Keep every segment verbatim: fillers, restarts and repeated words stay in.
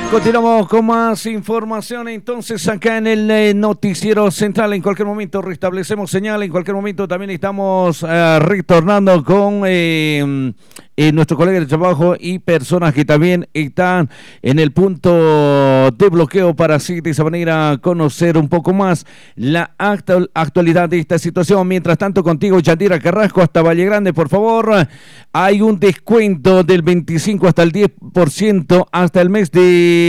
Continuamos con más información entonces acá en el eh, noticiero central. En cualquier momento restablecemos señal, en cualquier momento también estamos eh, retornando con eh, eh, nuestro colega de trabajo y personas que también están en el punto de bloqueo para así de esa manera conocer un poco más la actual, actualidad de esta situación. Mientras tanto, contigo, Yandira Carrasco, hasta Valle Grande, por favor. Hay un descuento del veinticinco hasta el diez por ciento hasta el mes de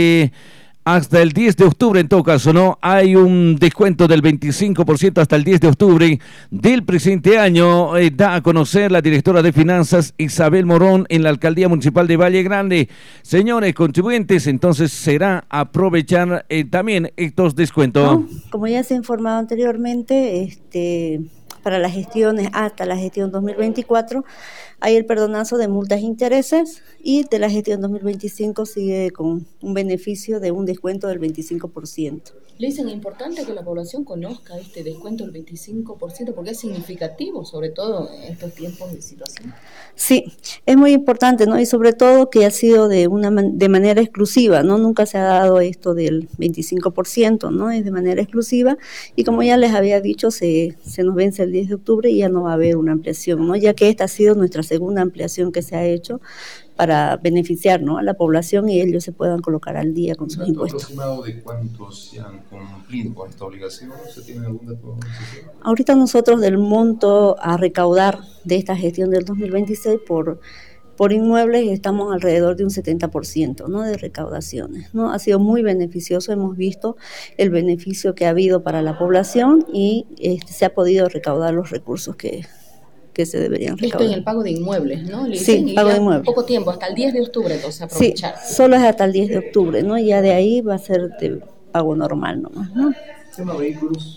hasta el diez de octubre, en todo caso, ¿no? Hay un descuento del veinticinco por ciento hasta el diez de octubre del presente año, eh, da a conocer la directora de Finanzas Isabel Morón en la Alcaldía Municipal de Valle Grande. Señores contribuyentes, entonces será aprovechar eh, también estos descuentos. No, como ya se ha informado anteriormente, este, para las gestiones hasta la gestión dos mil veinticuatro hay el perdonazo de multas e intereses, y de la gestión dos mil veinticinco sigue con un beneficio de un descuento del veinticinco por ciento. Le dicen importante que la población conozca este descuento del veinticinco por ciento porque es significativo, sobre todo en estos tiempos de situación. Sí, es muy importante, ¿no? Y sobre todo que ha sido de una de manera exclusiva, ¿no? Nunca se ha dado esto del veinticinco por ciento, ¿no? Es de manera exclusiva, y como ya les había dicho, se, se nos vence el diez de octubre y ya no va a haber una ampliación, ¿no? Ya que esta ha sido nuestra segunda ampliación que se ha hecho para beneficiar, ¿no?, a la población y ellos se puedan colocar al día con sus impuestos. ¿Un dato aproximado de cuántos se han cumplido con esta obligación? ¿Se tiene algún dato? Ahorita nosotros del monto a recaudar de esta gestión del dos mil veintiséis por, por inmuebles estamos alrededor de un setenta por ciento, ¿no?, de recaudaciones, ¿no? Ha sido muy beneficioso, hemos visto el beneficio que ha habido para la población y este, se ha podido recaudar los recursos que que se deberían recaudar. Esto en el pago de inmuebles, ¿no? Le sí, dicen, pago de inmuebles. Poco tiempo, hasta el diez de octubre, entonces aprovechar. Sí, solo es hasta el diez de octubre, ¿no? Ya de ahí va a ser de pago normal nomás, ¿no? ¿Tema vehículos?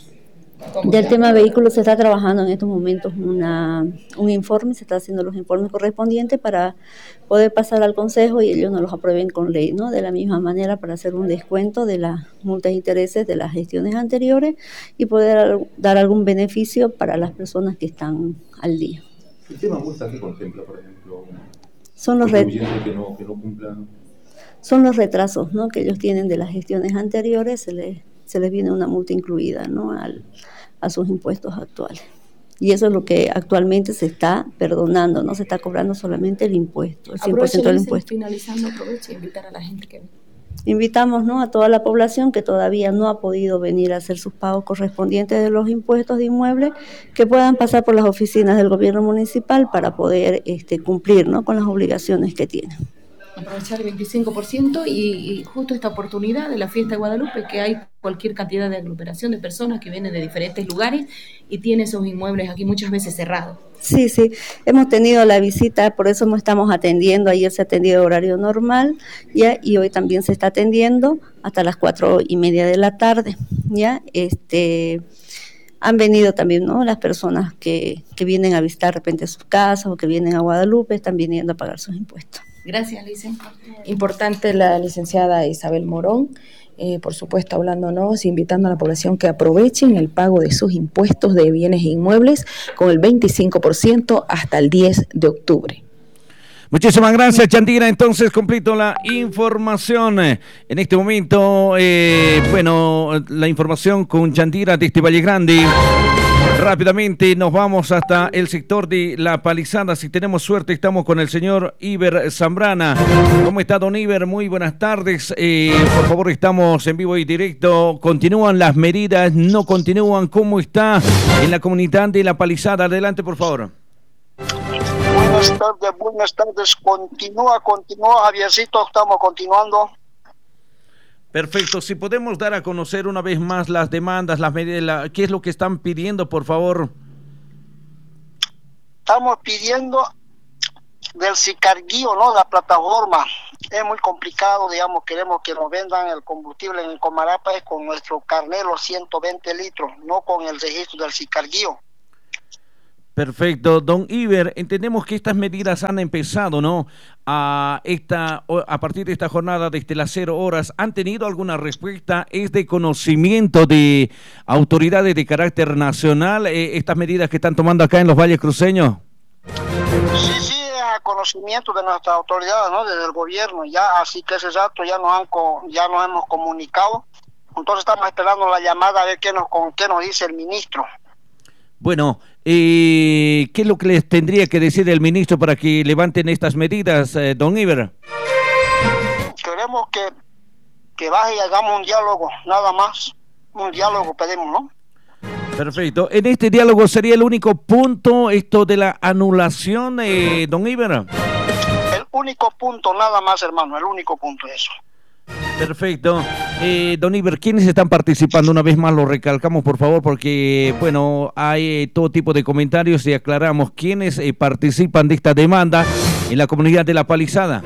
Del tema vehículos se está trabajando en estos momentos una, un informe, se está haciendo los informes correspondientes para poder pasar al Consejo y ellos nos los aprueben con ley, ¿no? De la misma manera, para hacer un descuento de las multas e intereses de las gestiones anteriores y poder dar algún beneficio para las personas que están al día. ¿El tema multa que contempla, por ejemplo? Son los re- que no, que no cumplan. Son los retrasos, ¿no?, que ellos tienen de las gestiones anteriores, se les, se les viene una multa incluida, ¿no?, al, a sus impuestos actuales. Y eso es lo que actualmente se está perdonando, no se está cobrando solamente el impuesto, el cien por ciento del impuesto. Finalizando, aproveche e invitar a la gente que... Invitamos, ¿no?, a toda la población que todavía no ha podido venir a hacer sus pagos correspondientes de los impuestos de inmuebles, que puedan pasar por las oficinas del gobierno municipal para poder este, cumplir, ¿no?, con las obligaciones que tienen. Aprovechar el veinticinco por ciento y, y justo esta oportunidad de la fiesta de Guadalupe, que hay cualquier cantidad de aglomeración de personas que vienen de diferentes lugares y tienen esos inmuebles aquí muchas veces cerrados. Sí, sí, hemos tenido la visita, por eso no estamos atendiendo, ayer se atendió horario normal, ya, y hoy también se está atendiendo hasta las cuatro y media de la tarde, ya, este... Han venido también, ¿no?, las personas que, que vienen a visitar de repente sus casas o que vienen a Guadalupe, están viniendo a pagar sus impuestos. Gracias, licenciada. Importante la licenciada Isabel Morón, eh, por supuesto hablándonos, invitando a la población que aprovechen el pago de sus impuestos de bienes e inmuebles con el veinticinco por ciento hasta el diez de octubre. Muchísimas gracias, Yandira. Entonces, completo la información. En este momento, eh, bueno, la información con Yandira desde Valle Grande. Rápidamente nos vamos hasta el sector de La Palizada. Si tenemos suerte, estamos con el señor Iber Zambrana. ¿Cómo está, don Iber? Muy buenas tardes. Eh, por favor, estamos en vivo y directo. ¿Continúan las medidas? ¿No continúan? ¿Cómo está en la comunidad de La Palizada? Adelante, por favor. Buenas tardes, buenas tardes. Continúa, continúa, Javiercito, estamos continuando. Perfecto. Si podemos dar a conocer una vez más las demandas, las medidas, ¿qué es lo que están pidiendo, por favor? Estamos pidiendo del Sicarguío, ¿no?, la plataforma. Es muy complicado, digamos, queremos que nos vendan el combustible en el Comarapa con nuestro carnet, los ciento veinte litros, no con el registro del Sicarguío. Perfecto, don Iber, entendemos que estas medidas han empezado, ¿no?, a esta a partir de esta jornada desde las cero horas. ¿Han tenido alguna respuesta? ¿Es de conocimiento de autoridades de carácter nacional eh, estas medidas que están tomando acá en los valles cruceños? Sí, sí, a conocimiento de nuestras autoridades, ¿no? Desde el gobierno, ya, así que ese rato ya nos han co- ya nos hemos comunicado. Entonces estamos esperando la llamada a ver qué nos con qué nos dice el ministro. Bueno, eh, ¿qué es lo que les tendría que decir el ministro para que levanten estas medidas, eh, don Iber? Queremos que, que baje y hagamos un diálogo, nada más. Un diálogo pedimos, ¿no? Perfecto. En este diálogo sería el único punto esto de la anulación, eh, don Iber. El único punto, nada más, hermano, el único punto es eso. Perfecto. Eh, don Iber, ¿quiénes están participando? Una vez más lo recalcamos, por favor, porque, bueno, hay eh, todo tipo de comentarios y aclaramos quiénes eh, participan de esta demanda en la comunidad de La Palizada.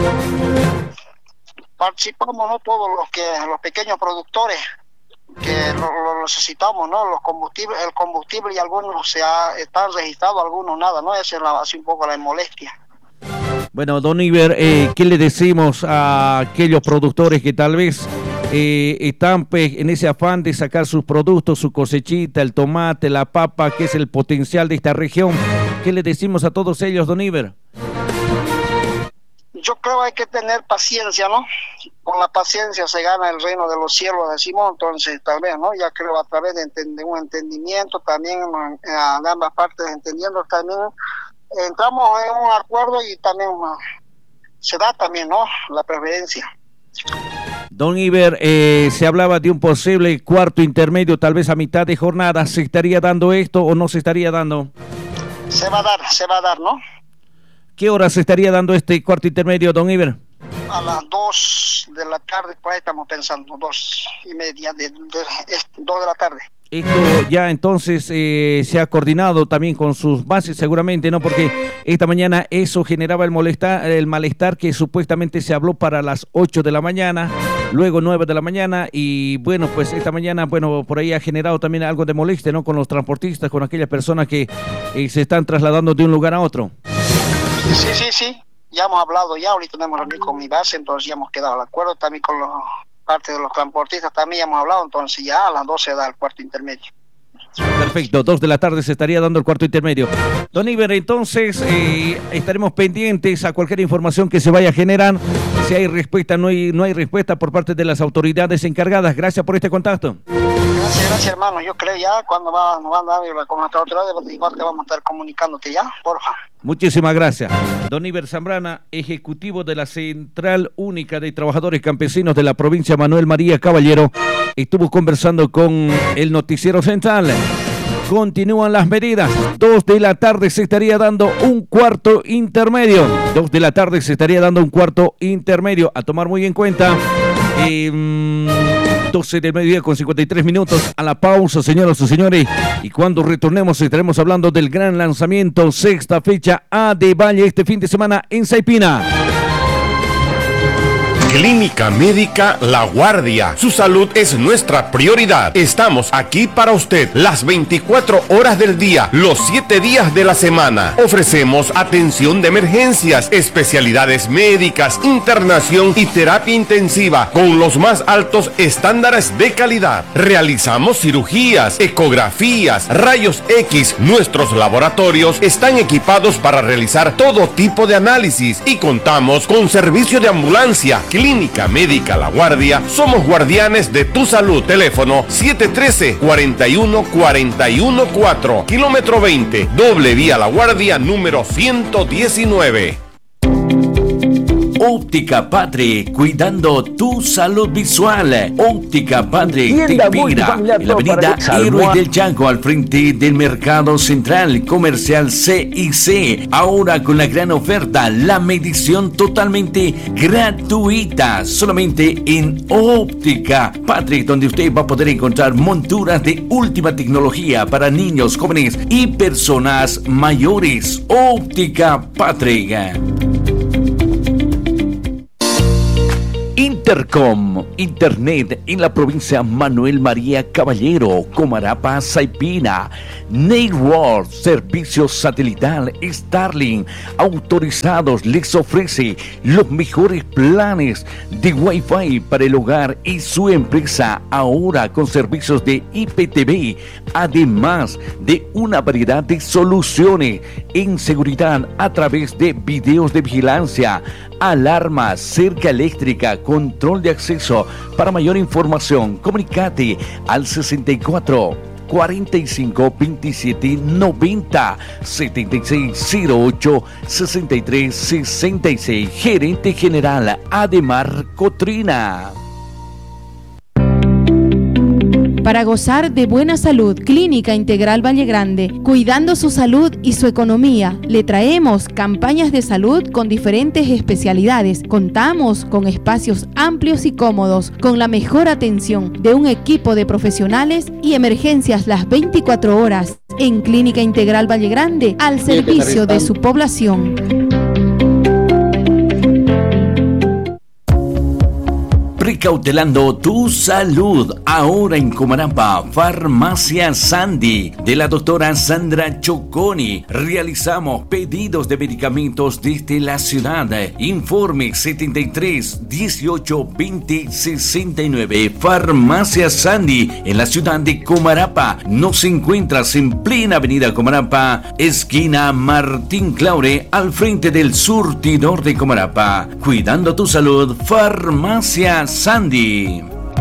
Participamos, ¿no? Todos los que los pequeños productores que lo, lo necesitamos, ¿no? Los combustibles, el combustible y algunos se ha, están registrados, algunos nada, ¿no? Esa es la, así un poco la molestia. Bueno, don Iber, eh, ¿qué le decimos a aquellos productores que tal vez eh, están pues, en ese afán de sacar sus productos, su cosechita, el tomate, la papa, que es el potencial de esta región? ¿Qué le decimos a todos ellos, don Iber? Yo creo que hay que tener paciencia, ¿no? Con la paciencia se gana el reino de los cielos, decimos, entonces tal vez, ¿no? Ya creo a través de entender, un entendimiento también, a ambas partes entendiendo también, entramos en un acuerdo y también uh, se da también, ¿no? La preferencia. Don Iber, eh, se hablaba de un posible cuarto intermedio, tal vez a mitad de jornada. ¿Se estaría dando esto o no se estaría dando? Se va a dar, se va a dar, ¿no? ¿Qué hora se estaría dando este cuarto intermedio, don Iber? A las dos de la tarde, pues ahí estamos pensando, dos y media, de, de, de, dos de la tarde. Esto ya entonces eh, se ha coordinado también con sus bases seguramente, ¿no? Porque esta mañana eso generaba el molestar, el malestar que supuestamente se habló para las ocho de la mañana, luego nueve de la mañana y bueno, pues esta mañana, bueno, por ahí ha generado también algo de molestia, ¿no? Con los transportistas, con aquellas personas que eh, se están trasladando de un lugar a otro. Sí, sí, sí, ya hemos hablado ya, ahorita hemos reunido con mi base, entonces ya hemos quedado de acuerdo también con los... parte de los transportistas también ya hemos hablado, entonces ya a las doce da el cuarto intermedio. Perfecto, dos de la tarde se estaría dando el cuarto intermedio. Don Iber, entonces eh, estaremos pendientes a cualquier información que se vaya a generar. Si hay respuesta, no hay, no hay respuesta por parte de las autoridades encargadas. Gracias por este contacto. Gracias, gracias hermano, yo creo ya cuando va, nos van a dar con nuestra autoridad, igual te vamos a estar comunicándote ya, porfa. Muchísimas gracias. Don Iber Zambrana, ejecutivo de la Central Única de Trabajadores Campesinos de la provincia Manuel María Caballero, estuvo conversando con el Noticiero Central. Continúan las medidas. Dos de la tarde se estaría dando un cuarto intermedio. Dos de la tarde se estaría dando un cuarto intermedio. A tomar muy en cuenta. Eh, doce del mediodía con cincuenta y tres minutos. A la pausa, señoras y señores. Y cuando retornemos estaremos hablando del gran lanzamiento, sexta fecha A de Valle este fin de semana en Saipina. Clínica Médica La Guardia. Su salud es nuestra prioridad. Estamos aquí para usted las veinticuatro horas del día, los siete días de la semana. Ofrecemos atención de emergencias, especialidades médicas, internación y terapia intensiva con los más altos estándares de calidad. Realizamos cirugías, ecografías, rayos X. Nuestros laboratorios están equipados para realizar todo tipo de análisis y contamos con servicio de ambulancia. Clínica Médica La Guardia, somos guardianes de tu salud. Teléfono siete uno tres, cuatro uno cuatro uno cuatro, kilómetro veinte, doble vía La Guardia número ciento diecinueve. Óptica Padre, cuidando tu salud visual. Óptica Padre te inspira en la avenida Héroe del Chaco, al frente del Mercado Central Comercial C y C. Ahora con la gran oferta, la medición totalmente gratuita, solamente en Óptica Padre, donde usted va a poder encontrar monturas de última tecnología para niños, jóvenes y personas mayores. Óptica Padre. Intercom, Internet en la provincia Manuel María Caballero, Comarapa, Saipina. Network, servicio satelital Starlink, autorizados, les ofrece los mejores planes de Wi-Fi para el hogar y su empresa, ahora con servicios de I P T V, además de una variedad de soluciones en seguridad a través de videos de vigilancia, alarmas, cerca eléctrica, control de acceso. Para mayor información, comunícate al sesenta y cuatro, cuarenta y cinco, veintisiete, noventa, setenta y seis cero ocho, sesenta y tres sesenta y seis. Gerente General Ademar Cotrina. Para gozar de buena salud, Clínica Integral Valle Grande, cuidando su salud y su economía, le traemos campañas de salud con diferentes especialidades. Contamos con espacios amplios y cómodos, con la mejor atención de un equipo de profesionales y emergencias las veinticuatro horas. En Clínica Integral Valle Grande, al servicio de su población. Precautelando tu salud. Ahora en Comarapa, Farmacia Sandy, de la doctora Sandra Choconi. Realizamos pedidos de medicamentos desde la ciudad. Informe setenta y tres, dieciocho, veinte, sesenta y nueve. Farmacia Sandy, en la ciudad de Comarapa. Nos encuentras en plena avenida Comarapa, esquina Martín Claure, al frente del surtidor de Comarapa. Cuidando tu salud, Farmacia Sandy.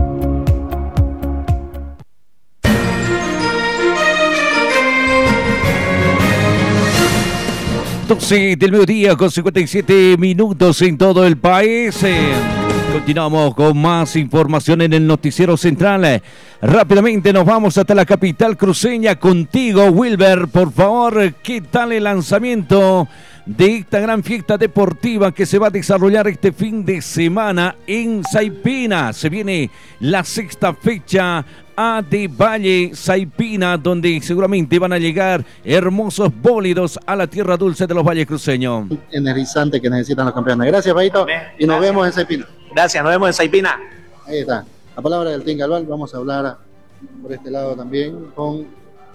doce del mediodía con cincuenta y siete minutos en todo el país. Eh, continuamos con más información en el noticiero central. Eh, rápidamente nos vamos hasta la capital cruceña contigo, Wilber. Por favor, ¿qué tal el lanzamiento de esta gran fiesta deportiva que se va a desarrollar este fin de semana en Saipina? Se viene la sexta fecha A de Valle Saipina, donde seguramente van a llegar hermosos bólidos a la tierra dulce de los valles cruceños. Energizante que necesitan los campeones. Gracias, Paito, y nos Gracias. vemos en Saipina. Gracias, nos vemos en Saipina. Ahí está. La palabra del Team Galval. Vamos a hablar por este lado también con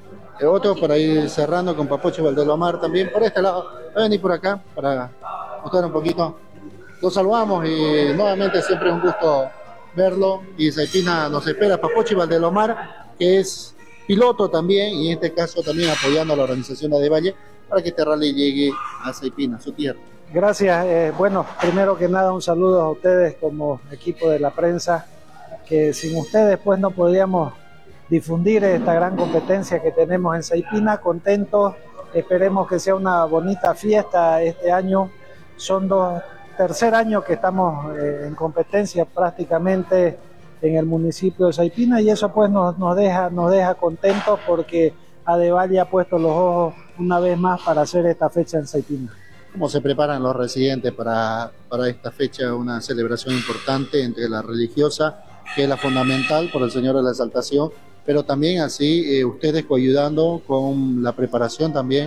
otro para ir cerrando con Papocho Valdelomar también por este lado. Voy a venir por acá para mostrar un poquito. Los saludamos y nuevamente siempre es un gusto verlo. Y Saipina nos espera. Papocho Valdelomar, que es piloto también y en este caso también apoyando a la organización de Valle para que este rally llegue a Saipina, su tierra. Gracias. Eh, bueno, primero que nada un saludo a ustedes como equipo de la prensa, que sin ustedes pues no podríamos difundir esta gran competencia que tenemos en Saipina. Contentos, esperemos que sea una bonita fiesta este año. Son dos, tercer año que estamos eh, en competencia prácticamente en el municipio de Saipina y eso pues nos, nos deja, nos deja contentos porque Adevalle ha puesto los ojos una vez más para hacer esta fecha en Saipina. ¿Cómo se preparan los residentes para, para esta fecha? Una celebración importante entre la religiosa, que es la fundamental por el Señor de la Exaltación, pero también así eh, ustedes coayudando con la preparación también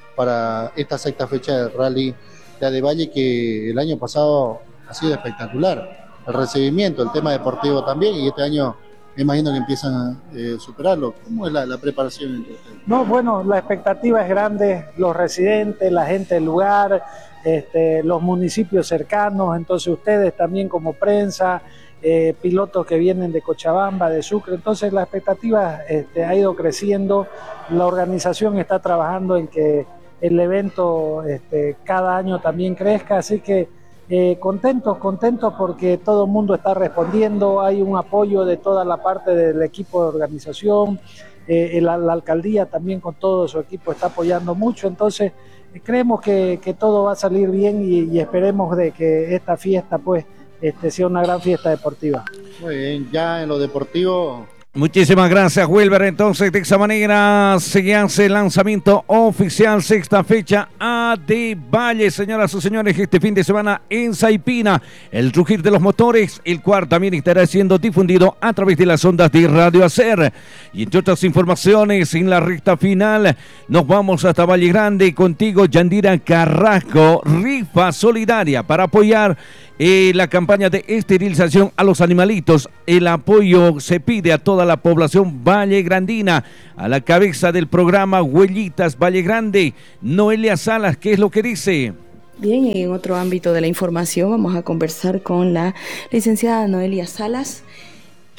para esta sexta fecha del rally de Adevalle, que el año pasado ha sido espectacular. El recibimiento, el tema deportivo también, y este año me imagino que empiezan a eh, superarlo. ¿Cómo es la, la preparación entre ustedes? No, bueno, la expectativa es grande, los residentes, la gente del lugar, este, los municipios cercanos, entonces ustedes también como prensa, Eh, pilotos que vienen de Cochabamba, de Sucre, entonces la expectativa este, ha ido creciendo, la organización está trabajando en que el evento este, cada año también crezca, así que eh, contentos, contentos porque todo el mundo está respondiendo, hay un apoyo de toda la parte del equipo de organización, eh, la, la alcaldía también con todo su equipo está apoyando mucho, entonces eh, creemos que, que todo va a salir bien y, y esperemos de que esta fiesta pues Este, sea una gran fiesta deportiva. Muy bien, ya en lo deportivo. Muchísimas gracias, Wilber. Entonces, de esa manera se hace el lanzamiento oficial, sexta fecha A de Valle, señoras y señores, este fin de semana en Saipina. El rugir de los motores, el cual también estará siendo difundido a través de las ondas de Radio Hacer. Y entre otras informaciones, en la recta final, nos vamos hasta Valle Grande contigo, Yandira Carrasco, rifa solidaria para apoyar Eh, la campaña de esterilización a los animalitos. El apoyo se pide a toda la población vallegrandina. A la cabeza del programa Huellitas Valle Grande, Noelia Salas, ¿qué es lo que dice? Bien, y en otro ámbito de la información vamos a conversar con la licenciada Noelia Salas,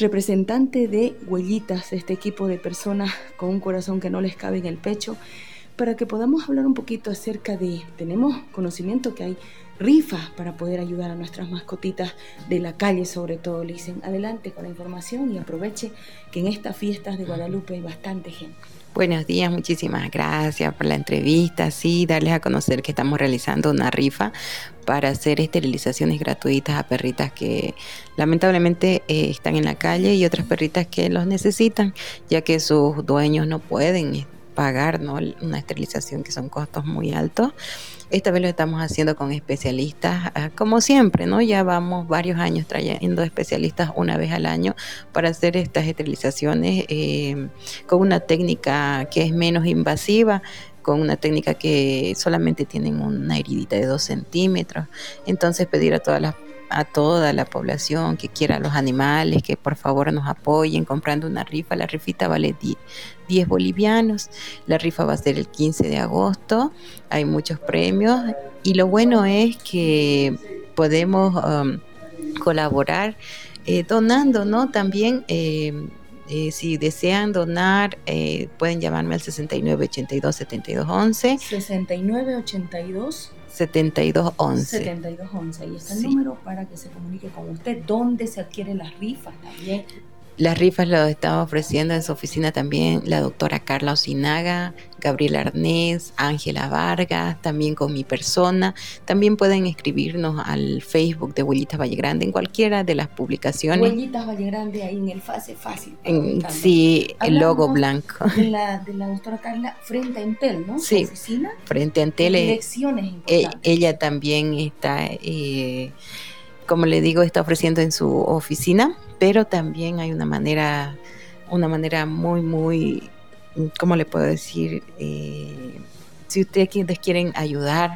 representante de Huellitas, este equipo de personas con un corazón que no les cabe en el pecho, para que podamos hablar un poquito acerca de, tenemos conocimiento que hay rifas para poder ayudar a nuestras mascotitas de la calle, sobre todo. Le dicen, adelante con la información y aproveche que en estas fiestas de Guadalupe hay bastante gente. Buenos días, muchísimas gracias por la entrevista. Sí, darles a conocer que estamos realizando una rifa para hacer esterilizaciones gratuitas a perritas que lamentablemente eh, están en la calle y otras perritas que los necesitan, ya que sus dueños no pueden pagar, ¿no?, una esterilización, que son costos muy altos. Esta vez lo estamos haciendo con especialistas, como siempre, ¿no? Ya vamos varios años trayendo especialistas una vez al año para hacer estas esterilizaciones eh, con una técnica que es menos invasiva, con una técnica que solamente tienen una heridita de dos centímetros. Entonces pedir a todas las a toda la población que quiera los animales, que por favor nos apoyen comprando una rifa. La rifita vale diez bolivianos. La rifa va a ser el quince de agosto. Hay muchos premios y lo bueno es que podemos um, colaborar eh, donando, ¿no? También eh, eh, si desean donar eh, pueden llamarme al sesenta y nueve ochenta y dos setenta y dos once. sesenta y nueve ochenta y dos setenta y dos once. setenta y dos once. Ahí está el Sí. número para que se comunique con usted. ¿Dónde se adquieren las rifas también? Las rifas las estaba ofreciendo en su oficina también la doctora Carla Osinaga, Gabriel Arnés, Ángela Vargas, también con mi persona. También pueden escribirnos al Facebook de Huellitas Valle Grande en cualquiera de las publicaciones. Huellitas Valle Grande, ahí en el face fácil. En, sí, el logo blanco. De la, de la doctora Carla frente a Entel, ¿no? Sí, ¿Su oficina? frente a Entel. eh, Direcciones eh, importantes. ella también está, eh, como le digo, está ofreciendo en su oficina, pero también hay una manera, una manera muy, muy, ¿cómo le puedo decir? Eh, si ustedes quieren ayudar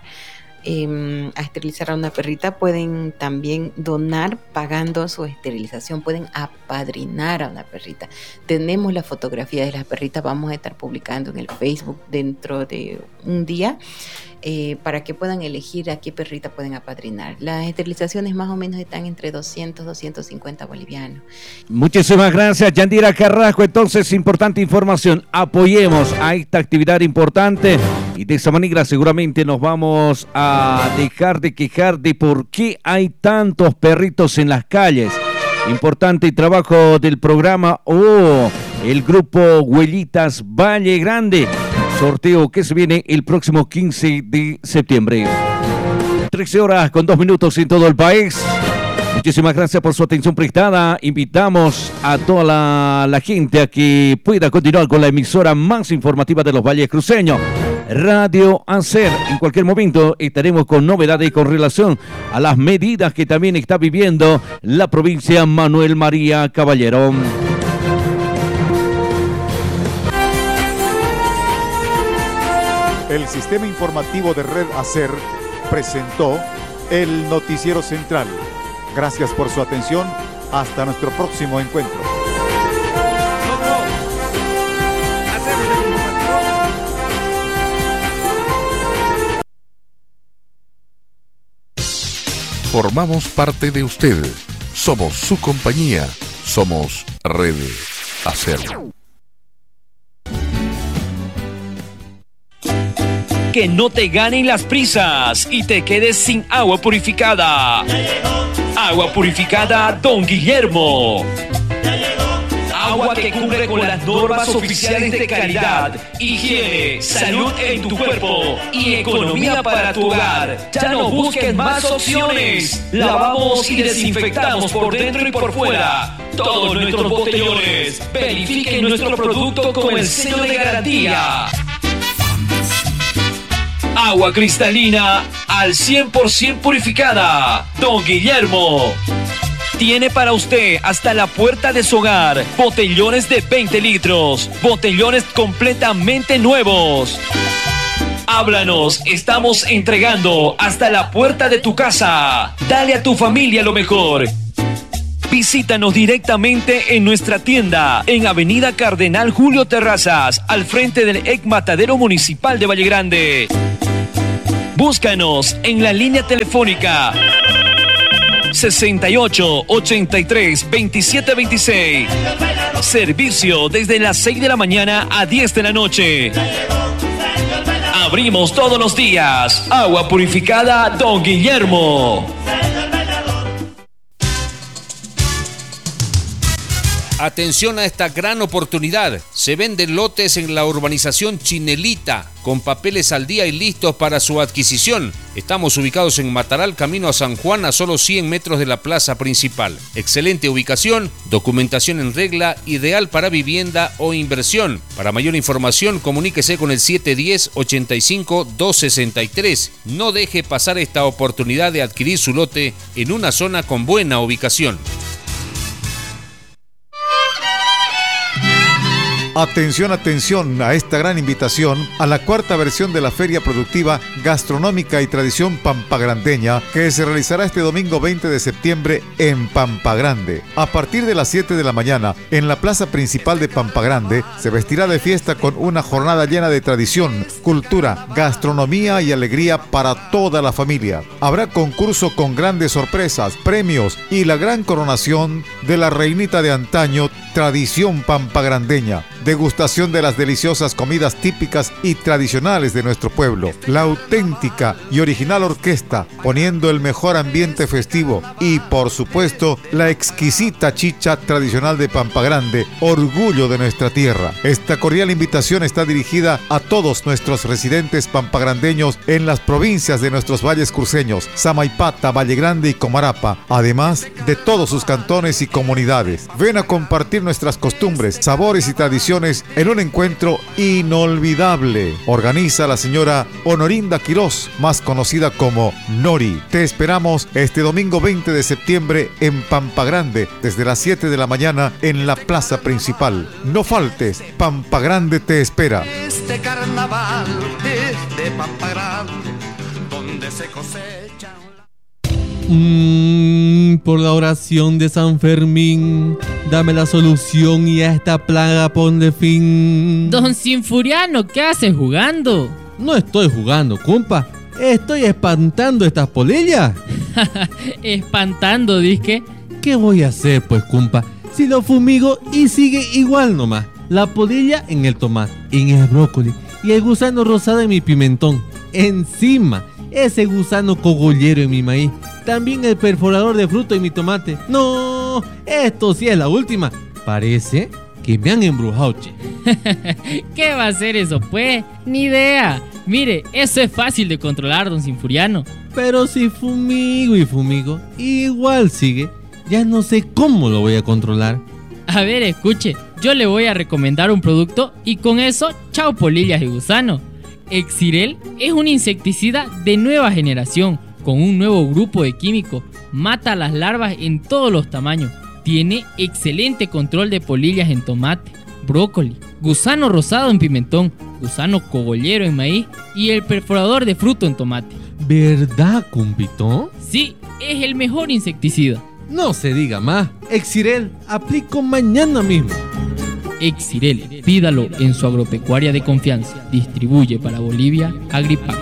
eh, a esterilizar a una perrita, pueden también donar pagando su esterilización, pueden apadrinar a una perrita. Tenemos la fotografía de las perritas, vamos a estar publicando en el Facebook dentro de un día. Eh, para que puedan elegir a qué perrita pueden apadrinar. Las esterilizaciones más o menos están entre doscientos, doscientos cincuenta bolivianos. Muchísimas gracias, Yandira Carrasco. Entonces, importante información, apoyemos a esta actividad importante y de esa manera seguramente nos vamos a dejar de quejar de por qué hay tantos perritos en las calles. Importante trabajo del programa o oh, el grupo Huellitas Valle Grande. Sorteo que se viene el próximo quince de septiembre. trece horas con dos minutos en todo el país. Muchísimas gracias por su atención prestada. Invitamos a toda la, la gente a que pueda continuar con la emisora más informativa de los Valles Cruceños, Radio Anser. En cualquier momento estaremos con novedades con relación a las medidas que también está viviendo la provincia Manuel María Caballero. El sistema informativo de Red Acer presentó el Noticiero Central. Gracias por su atención. Hasta nuestro próximo encuentro. Formamos parte de usted. Somos su compañía. Somos Red Acer. Que no te ganen las prisas y te quedes sin agua purificada. Agua purificada Don Guillermo. Agua que cumple con las normas oficiales de calidad, higiene, salud en tu cuerpo y economía para tu hogar. Ya no busques más opciones. Lavamos y desinfectamos por dentro y por fuera todos nuestros botellones. Verifiquen nuestro producto con el sello de garantía. Agua cristalina al cien por ciento purificada. Don Guillermo tiene para usted hasta la puerta de su hogar botellones de veinte litros, botellones completamente nuevos. Háblanos, estamos entregando hasta la puerta de tu casa. Dale a tu familia lo mejor. Visítanos directamente en nuestra tienda en Avenida Cardenal Julio Terrazas, al frente del E C Matadero Municipal de Valle Grande. Búscanos en la línea telefónica sesenta y ocho, ochenta y tres, veintisiete veintiséis. Servicio desde las seis de la mañana a diez de la noche. Abrimos todos los días. Agua purificada Don Guillermo. Atención a esta gran oportunidad. Se venden lotes en la urbanización Chinelita, con papeles al día y listos para su adquisición. Estamos ubicados en Mataral, camino a San Juan, a solo cien metros de la plaza principal. Excelente ubicación, documentación en regla, ideal para vivienda o inversión. Para mayor información, comuníquese con el siete uno cero, ochenta y cinco, doscientos sesenta y tres. No deje pasar esta oportunidad de adquirir su lote en una zona con buena ubicación. Atención, atención a esta gran invitación a la cuarta versión de la Feria Productiva Gastronómica y Tradición Pampagrandeña, que se realizará este domingo veinte de septiembre en Pampa Grande. A partir de las siete de la mañana, en la plaza principal de Pampa Grande, se vestirá de fiesta con una jornada llena de tradición, cultura, gastronomía y alegría para toda la familia. Habrá concurso con grandes sorpresas, premios y la gran coronación de la reinita de antaño, Tradición Pampagrandeña. Degustación de las deliciosas comidas típicas y tradicionales de nuestro pueblo. La auténtica y original orquesta, poniendo el mejor ambiente festivo. Y, por supuesto, la exquisita chicha tradicional de Pampa Grande, orgullo de nuestra tierra. Esta cordial invitación está dirigida a todos nuestros residentes pampagrandeños en las provincias de nuestros valles cruceños, Samaipata, Valle Grande y Comarapa, además de todos sus cantones y comunidades. Ven a compartir nuestras costumbres, sabores y tradiciones en un encuentro inolvidable. Organiza la señora Honorinda Quirós, más conocida como Nori. Te esperamos este domingo veinte de septiembre en Pampa Grande, desde las siete de la mañana en la plaza principal. No faltes, Pampa Grande te espera. Este carnaval es de Pampa Grande, donde se cosecha. Mm, por la oración de San Fermín, dame la solución y a esta plaga ponle fin. Don Sinfuriano, ¿qué haces jugando? No estoy jugando, compa. Estoy espantando estas polillas. Espantando, disque. ¿Qué voy a hacer, pues, compa? Si lo fumigo y sigue igual nomás. La polilla en el tomate, en el brócoli y el gusano rosado en mi pimentón. Encima, ese gusano cogollero en mi maíz. También el perforador de fruto en mi tomate. No, esto sí es la última. Parece que me han embrujado, che. ¿Qué va a ser eso, pues? Ni idea. Mire, eso es fácil de controlar, don Sinfuriano. Pero si fumigo y fumigo, igual sigue. Ya no sé cómo lo voy a controlar. A ver, escuche. Yo le voy a recomendar un producto y con eso, chao polillas y gusano. Exirel es un insecticida de nueva generación, con un nuevo grupo de químicos. Mata a las larvas en todos los tamaños. Tiene excelente control de polillas en tomate, brócoli, gusano rosado en pimentón, gusano cogollero en maíz y el perforador de fruto en tomate. ¿Verdad, compito? Sí, es el mejor insecticida. No se diga más. Exirel, aplico mañana mismo. Exirel, pídalo en su agropecuaria de confianza. Distribuye para Bolivia Agripac.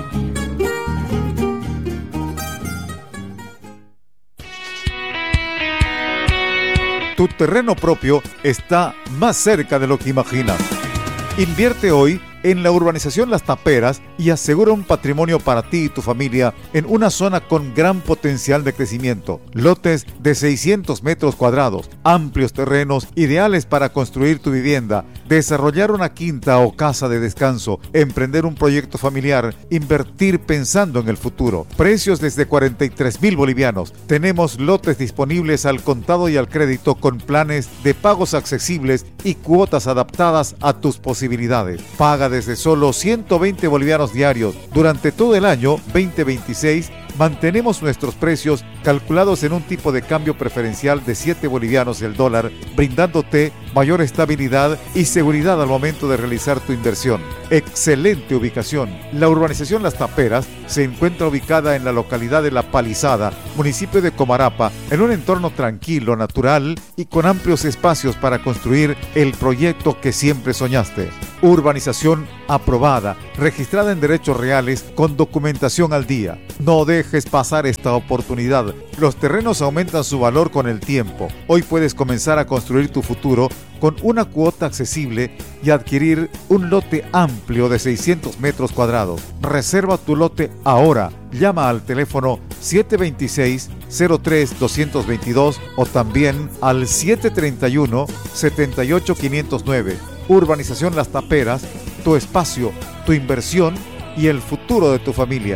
Tu terreno propio está más cerca de lo que imaginas. Invierte hoy en la urbanización Las Taperas y asegura un patrimonio para ti y tu familia en una zona con gran potencial de crecimiento. Lotes de seiscientos metros cuadrados, amplios terrenos ideales para construir tu vivienda, desarrollar una quinta o casa de descanso, emprender un proyecto familiar, invertir pensando en el futuro. Precios desde cuarenta y tres mil bolivianos. Tenemos lotes disponibles al contado y al crédito con planes de pagos accesibles y cuotas adaptadas a tus posibilidades. Paga desde solo ciento veinte bolivianos diarios. Durante todo el año veinte veintiséis mantenemos nuestros precios calculados en un tipo de cambio preferencial de siete bolivianos el dólar, brindándote mayor estabilidad y seguridad al momento de realizar tu inversión. Excelente ubicación. La urbanización Las Taperas se encuentra ubicada en la localidad de La Palizada, municipio de Comarapa, en un entorno tranquilo, natural y con amplios espacios para construir el proyecto que siempre soñaste. Urbanización aprobada, registrada en derechos reales con documentación al día. No dejes pasar esta oportunidad. propiedad. Los terrenos aumentan su valor con el tiempo. Hoy puedes comenzar a construir tu futuro con una cuota accesible y adquirir un lote amplio de seiscientos metros cuadrados. Reserva tu lote ahora. Llama al teléfono siete dos seis, cero tres, dos dos dos o también al siete tres uno, siete ocho cinco cero nueve. Urbanización Las Taperas, tu espacio, tu inversión y el futuro de tu familia.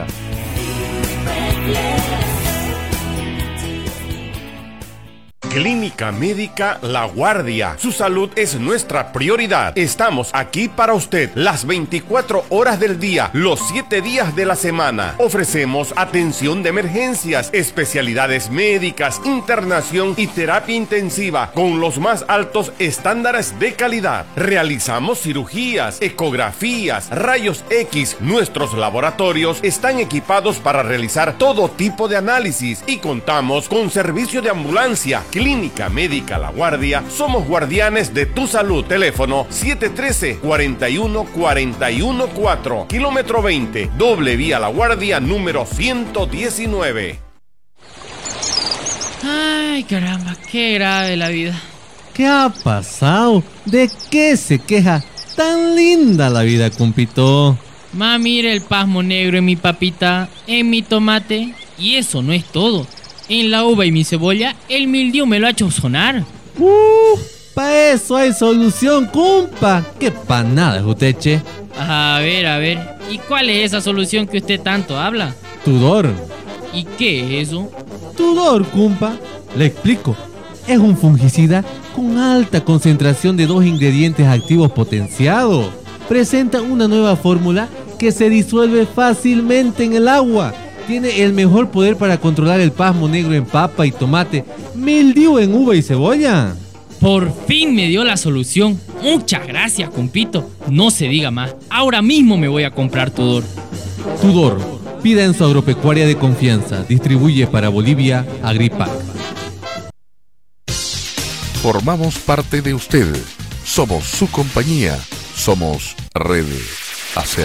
Clínica Médica La Guardia. Su salud es nuestra prioridad. Estamos aquí para usted las veinticuatro horas del día, los siete días de la semana. Ofrecemos atención de emergencias, especialidades médicas, internación y terapia intensiva con los más altos estándares de calidad. Realizamos cirugías, ecografías, rayos X. Nuestros laboratorios están equipados para realizar todo tipo de análisis y contamos con servicio de ambulancia. Clínica Médica La Guardia, somos guardianes de tu salud. Teléfono siete uno tres, cuatro uno, cuatro uno cuatro, kilómetro veinte, doble vía La Guardia número ciento diecinueve. Ay, caramba, qué grave la vida. ¿Qué ha pasado? ¿De qué se queja? Tan linda la vida, compito. Ma, mira el pasmo negro en mi papita, en mi tomate. Y eso no es todo. En la uva y mi cebolla, el mildiu me lo ha hecho sonar. ¡Uh! Pa' eso hay solución, compa. ¡Qué panada es usted, che! A ver, a ver. ¿Y cuál es esa solución que usted tanto habla? Tudor. ¿Y qué es eso? Tudor, compa. Le explico. Es un fungicida con alta concentración de dos ingredientes activos potenciados. Presenta una nueva fórmula que se disuelve fácilmente en el agua. Tiene el mejor poder para controlar el pasmo negro en papa y tomate, mildiu en uva y cebolla. Por fin me dio la solución. Muchas gracias, compito. No se diga más. Ahora mismo me voy a comprar Tudor. Tudor, pida en su agropecuaria de confianza. Distribuye para Bolivia Agripac. Formamos parte de usted. Somos su compañía. Somos Red Acer.